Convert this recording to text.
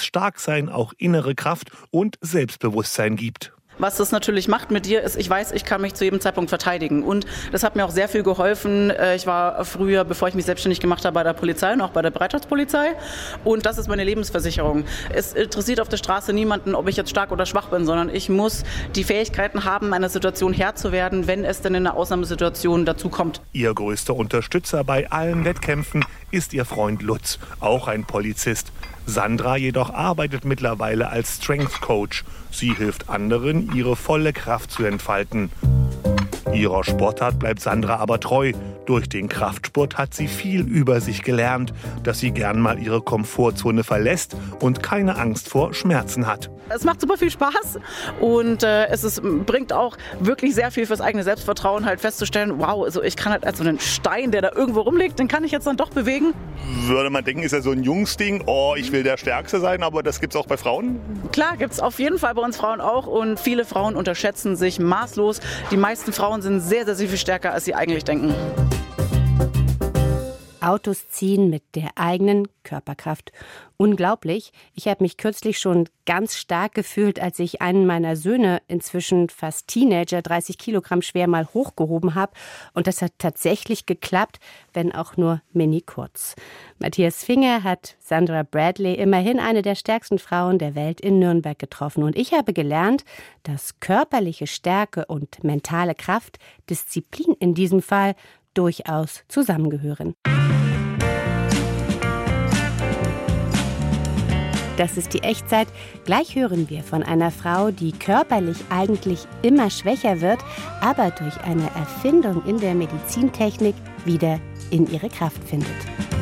Starksein auch innere Kraft und Selbstbewusstsein gibt. Was das natürlich macht mit dir, ist, ich weiß, ich kann mich zu jedem Zeitpunkt verteidigen. Und das hat mir auch sehr viel geholfen. Ich war früher, bevor ich mich selbstständig gemacht habe, bei der Polizei und auch bei der Bereitschaftspolizei. Und das ist meine Lebensversicherung. Es interessiert auf der Straße niemanden, ob ich jetzt stark oder schwach bin, sondern ich muss die Fähigkeiten haben, einer Situation Herr zu werden, wenn es denn in einer Ausnahmesituation dazu kommt. Ihr größter Unterstützer bei allen Wettkämpfen ist ihr Freund Lutz, auch ein Polizist. Sandra jedoch arbeitet mittlerweile als Strength Coach. Sie hilft anderen, ihre volle Kraft zu entfalten. Ihrer Sportart bleibt Sandra aber treu. Durch den Kraftsport hat sie viel über sich gelernt, dass sie gern mal ihre Komfortzone verlässt und keine Angst vor Schmerzen hat. Es macht super viel Spaß und bringt auch wirklich sehr viel fürs eigene Selbstvertrauen, halt festzustellen, wow, also ich kann halt als so einen Stein, der da irgendwo rumliegt, den kann ich jetzt dann doch bewegen. Würde man denken, ist ja so ein Jungsding, ich will der Stärkste sein, aber das gibt's auch bei Frauen? Klar, gibt's auf jeden Fall bei uns Frauen auch und viele Frauen unterschätzen sich maßlos. Die meisten Frauen sind sehr, sehr, sehr viel stärker, als sie eigentlich denken. Autos ziehen mit der eigenen Körperkraft. Unglaublich. Ich habe mich kürzlich schon ganz stark gefühlt, als ich einen meiner Söhne, inzwischen fast Teenager, 30 Kilogramm schwer, mal hochgehoben habe. Und das hat tatsächlich geklappt, wenn auch nur mini kurz. Matthias Finger hat Sandra Bradley, immerhin eine der stärksten Frauen der Welt, in Nürnberg getroffen. Und ich habe gelernt, dass körperliche Stärke und mentale Kraft, Disziplin in diesem Fall, durchaus zusammengehören. Das ist die Echtzeit. Gleich hören wir von einer Frau, die körperlich eigentlich immer schwächer wird, aber durch eine Erfindung in der Medizintechnik wieder in ihre Kraft findet.